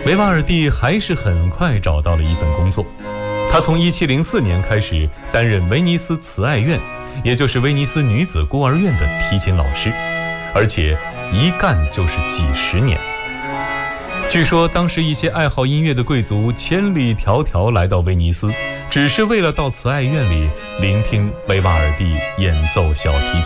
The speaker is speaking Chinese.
维瓦尔第还是很快找到了一份工作。他从1704年开始担任威尼斯慈爱院，也就是威尼斯女子孤儿院的提琴老师，而且一干就是几十年。据说当时一些爱好音乐的贵族千里迢迢来到威尼斯，只是为了到慈爱院里聆听维瓦尔第演奏小提琴。